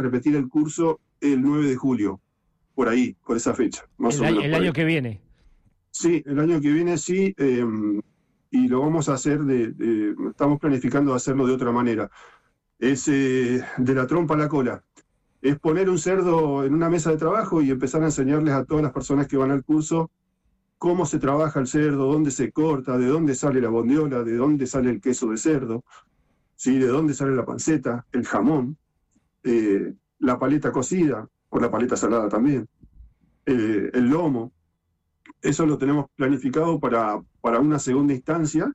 repetir el curso el 9 de julio, por ahí, por esa fecha, más o menos. El año que viene. Sí, el año que viene sí, y lo vamos a hacer, estamos planificando hacerlo de otra manera. Es de la trompa a la cola. Es poner un cerdo en una mesa de trabajo y empezar a enseñarles a todas las personas que van al curso cómo se trabaja el cerdo, dónde se corta, de dónde sale la bondiola, de dónde sale el queso de cerdo, ¿sí? De dónde sale la panceta, el jamón, la paleta cocida, o la paleta salada también, el lomo. Eso lo tenemos planificado para una segunda instancia.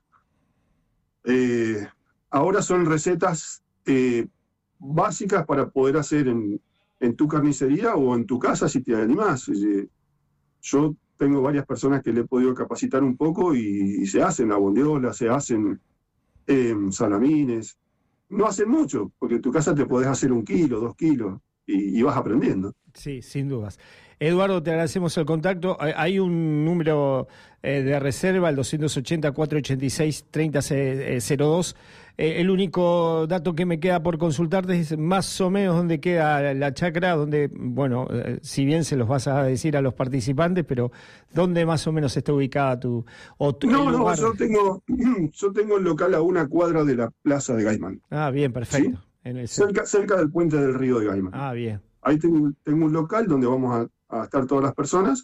Ahora son recetas básicas para poder hacer en tu carnicería o en tu casa si te animás. Yo tengo varias personas que le he podido capacitar un poco y se hacen la bondiola, se hacen salamines. No hacen mucho, porque en tu casa te podés hacer 1 kilo, 2 kilos, y vas aprendiendo. Sí, sin dudas. Eduardo, te agradecemos el contacto. Hay un número de reserva, el 280-486-3002. El único dato que me queda por consultarte es más o menos dónde queda la chacra, donde, bueno, si bien se los vas a decir a los participantes, pero ¿dónde más o menos está ubicada tu No, yo tengo el local a 1 cuadra de la plaza de Gaiman. Ah, bien, perfecto. ¿Sí? Cerca del puente del río de Gaiman. Ah, bien. Ahí tengo un local donde vamos a estar todas las personas,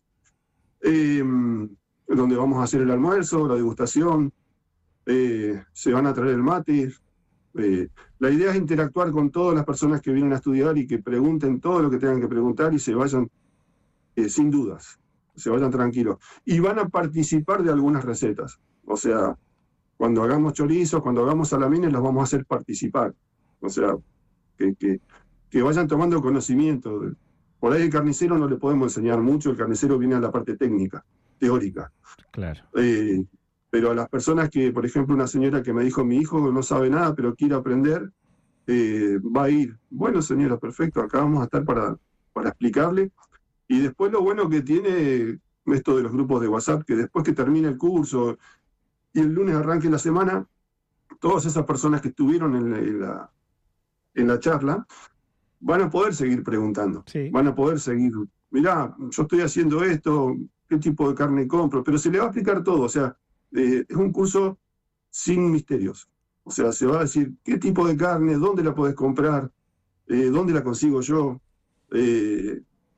donde vamos a hacer el almuerzo, la degustación, se van a traer el mate. La idea es interactuar con todas las personas que vienen a estudiar y que pregunten todo lo que tengan que preguntar y se vayan sin dudas, se vayan tranquilos. Y van a participar de algunas recetas. O sea, cuando hagamos chorizos, cuando hagamos salamines, los vamos a hacer participar. O sea, que vayan tomando conocimiento. Por ahí el carnicero no le podemos enseñar mucho, el carnicero viene a la parte técnica, teórica. Claro. Pero a las personas que, por ejemplo, una señora que me dijo, mi hijo no sabe nada, pero quiere aprender, va a ir. Bueno, señora, perfecto, acá vamos a estar para explicarle. Y después lo bueno que tiene esto de los grupos de WhatsApp, que después que termine el curso y el lunes arranque la semana, todas esas personas que estuvieron en la charla, van a poder seguir preguntando, sí. Van a poder seguir, mirá, yo estoy haciendo esto, qué tipo de carne compro, pero se le va a explicar todo, o sea, es un curso sin misterios, o sea, se va a decir qué tipo de carne, dónde la podés comprar, dónde la consigo yo, te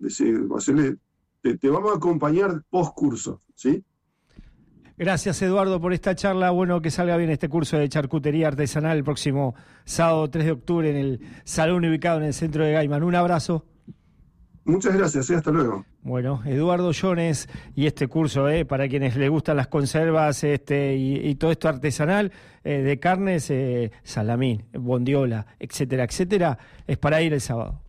vamos a acompañar post curso, ¿sí? Gracias, Eduardo, por esta charla. Bueno, que salga bien este curso de charcutería artesanal el próximo sábado 3 de octubre en el salón ubicado en el centro de Gaiman. Un abrazo. Muchas gracias, hasta luego. Bueno, Eduardo Jones y este curso, para quienes les gustan las conservas y todo esto artesanal de carnes, salamín, bondiola, etcétera, etcétera, es para ir el sábado.